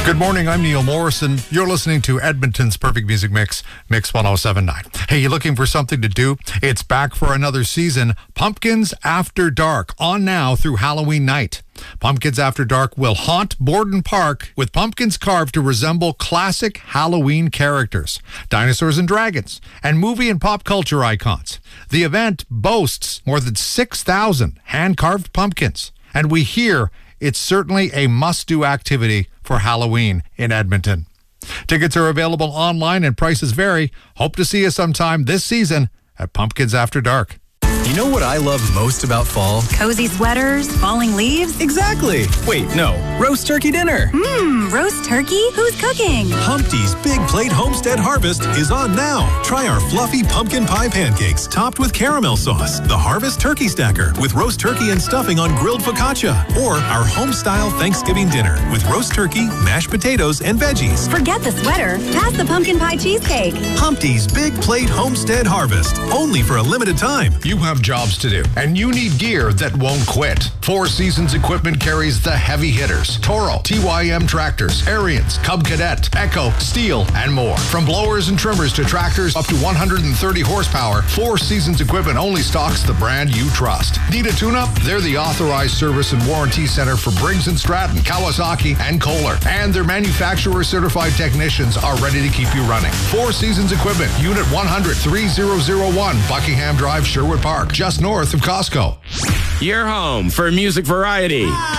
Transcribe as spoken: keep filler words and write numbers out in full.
Good morning, I'm Neil Morrison. You're listening to Edmonton's Perfect Music Mix, Mix one oh seven point nine. Hey, you looking for something to do? It's back for another season, Pumpkins After Dark, on now through Halloween night. Pumpkins After Dark will haunt Borden Park with pumpkins carved to resemble classic Halloween characters, dinosaurs and dragons, and movie and pop culture icons. The event boasts more than six thousand hand-carved pumpkins, and we hear it's certainly a must-do activity for Halloween in Edmonton. Tickets are available online and prices vary. Hope to see you sometime this season at Pumpkins After Dark. You know what I love most about fall? Cozy sweaters, falling leaves. Exactly. Wait, no. Roast turkey dinner. Mmm, roast turkey? Who's cooking? Humpty's Big Plate Homestead Harvest is on now. Try our fluffy pumpkin pie pancakes topped with caramel sauce, the Harvest Turkey Stacker with roast turkey and stuffing on grilled focaccia, or our home-style Thanksgiving dinner with roast turkey, mashed potatoes, and veggies. Forget the sweater. Pass the pumpkin pie cheesecake. Humpty's Big Plate Homestead Harvest, only for a limited time. You have jobs to do, and you need gear that won't quit. Four Seasons Equipment carries the heavy hitters: Toro, T Y M tractors, Ariens, Cub Cadet, Echo, Steel, and more. From blowers and trimmers to tractors up to one hundred thirty horsepower, Four Seasons Equipment only stocks the brand you trust. Need a tune-up? They're the authorized service and warranty center for Briggs and Stratton, Kawasaki, and Kohler. And their manufacturer-certified technicians are ready to keep you running. Four Seasons Equipment, Unit one hundred, three thousand one, Buckingham Drive, Sherwood Park, just north of Costco. Your home for music variety.